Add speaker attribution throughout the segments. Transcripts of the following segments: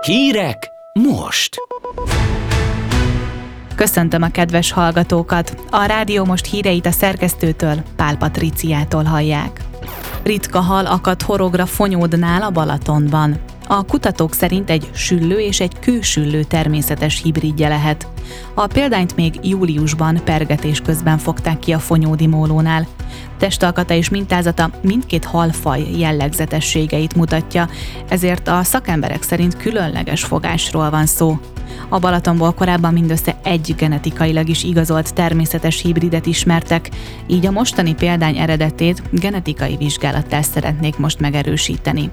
Speaker 1: Hírek most!
Speaker 2: Köszöntöm a kedves hallgatókat! A Rádió Most híreit a szerkesztőtől, Pál Patriciától hallják. Ritka hal akadt horogra Fonyódnál a Balatonban. A kutatók szerint egy süllő és egy kősüllő természetes hibridje lehet. A példányt még júliusban pergetés közben fogták ki a fonyódi mólónál. Testalkata és mintázata mindkét halfaj jellegzetességeit mutatja, ezért a szakemberek szerint különleges fogásról van szó. A Balatonból korábban mindössze egy genetikailag is igazolt természetes hibridet ismertek, így a mostani példány eredetét genetikai vizsgálattal szeretnék most megerősíteni.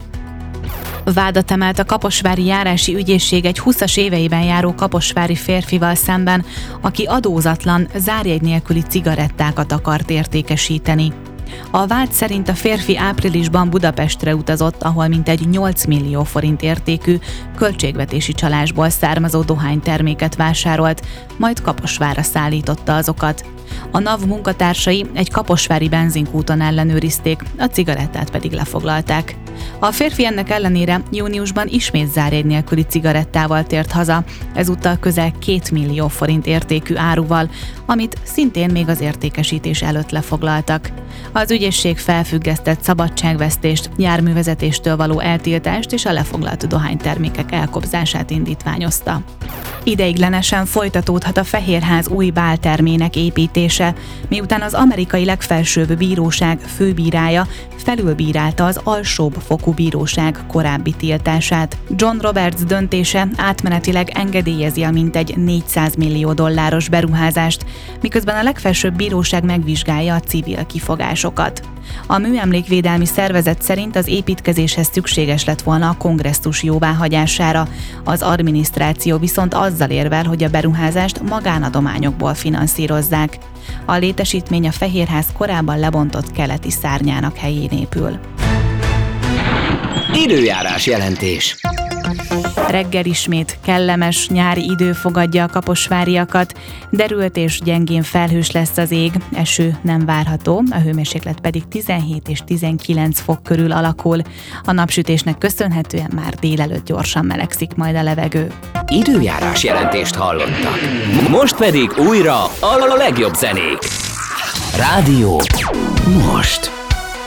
Speaker 2: Vádat emelt a kaposvári járási ügyészség egy 20-as éveiben járó kaposvári férfival szemben, aki adózatlan, zárjegy nélküli cigarettákat akart értékesíteni. A vád szerint a férfi áprilisban Budapestre utazott, ahol mintegy 8 millió forint értékű, költségvetési csalásból származó dohányterméket vásárolt, majd Kaposvárra szállította azokat. A NAV munkatársai egy kaposvári benzinkúton ellenőrizték, a cigarettát pedig lefoglalták. A férfi ennek ellenére júniusban ismét zárjegy nélküli cigarettával tért haza, ezúttal közel 2 millió forint értékű áruval, amit szintén még az értékesítés előtt lefoglaltak. Az ügyészség felfüggesztett szabadságvesztést, járművezetéstől való eltiltást és a lefoglalt dohánytermékek elkobzását indítványozta. Ideiglenesen folytatódhat a Fehérház új báltermének építése, miután az amerikai legfelsőbb bíróság főbírája felülbírálta az alsóbb fokú bíróság korábbi tiltását. John Roberts döntése átmenetileg engedélyezi a mintegy $400 millió beruházást, miközben a legfelsőbb bíróság megvizsgálja a civil kifogásokat. A műemlékvédelmi szervezet szerint az építkezéshez szükséges lett volna a kongresszus jóváhagyására, az adminisztráció viszont azzal érvel, hogy a beruházást magánadományokból finanszírozzák. A létesítmény a Fehérház korábban lebontott keleti szárnyának helyén épül.
Speaker 1: Időjárás jelentés.
Speaker 2: Reggel ismét kellemes nyári idő fogadja a kaposváriakat, derült és gyengén felhős lesz az ég, eső nem várható, a hőmérséklet pedig 17 és 19 fok körül alakul. A napsütésnek köszönhetően már délelőtt gyorsan melegszik majd a levegő.
Speaker 1: Időjárás jelentést hallottak. Most pedig újra a legjobb zenék. Rádió Most.